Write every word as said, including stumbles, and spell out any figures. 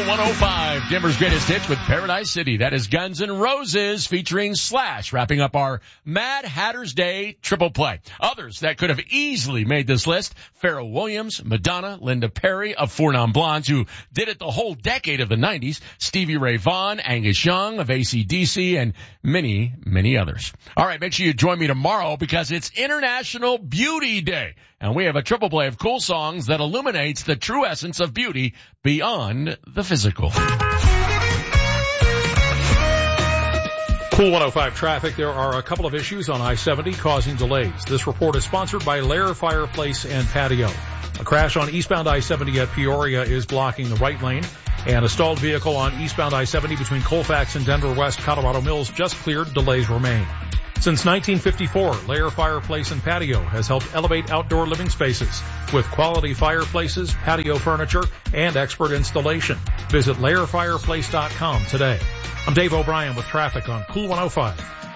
one oh five, Denver's greatest hits with Paradise City. That is Guns N' Roses featuring Slash, wrapping up our Mad Hatter's Day triple play. Others that could have easily made this list: Pharrell Williams, Madonna, Linda Perry of Four Non Blondes, who did it the whole decade of the nineties, Stevie Ray Vaughan, Angus Young of A C D C, and many, many others. All right, make sure you join me tomorrow because it's International Beauty Day. And we have a triple play of cool songs that illuminates the true essence of beauty beyond the physical. Cool one oh five traffic. There are a couple of issues on I seventy causing delays. This report is sponsored by Lair Fireplace and Patio. A crash on eastbound I seventy at Peoria is blocking the right lane, and a stalled vehicle on eastbound I seventy between Colfax and Denver West Colorado Mills just cleared. Delays remain. Since nineteen fifty-four, Lair Fireplace and Patio has helped elevate outdoor living spaces with quality fireplaces, patio furniture, and expert installation. Visit lair fireplace dot com today. I'm Dave O'Brien with traffic on Cool one oh five.